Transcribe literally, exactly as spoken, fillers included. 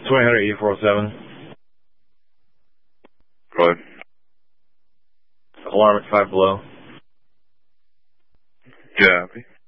twenty hundred eighty-four oh seven. Go ahead. Alarm at five below. Yeah.